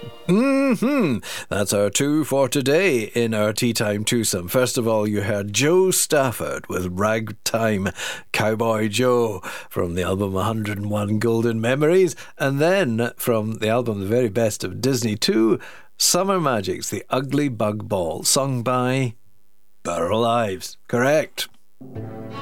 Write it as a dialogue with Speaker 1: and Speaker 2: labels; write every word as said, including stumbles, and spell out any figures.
Speaker 1: Hmm. That's our two for today in our Tea Time Twosome. First of all, you heard Joe Stafford with Ragtime Cowboy Joe from the album one hundred and one Golden Memories. And then from the album The Very Best of Disney two, Summer Magic's The Ugly Bug Ball, sung by Burl Ives. Correct.